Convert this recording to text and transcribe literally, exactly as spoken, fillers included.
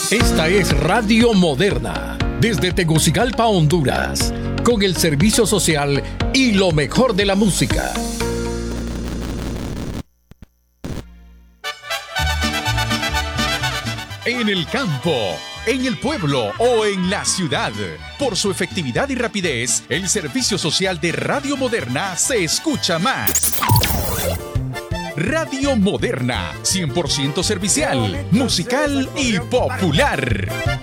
Esta es Radio Moderna, desde Tegucigalpa, Honduras, con el servicio social y lo mejor de la música. En el campo, en el pueblo o en la ciudad, por su efectividad y rapidez, el servicio social de Radio Moderna se escucha más. Radio Moderna, cien por ciento servicial, musical y popular.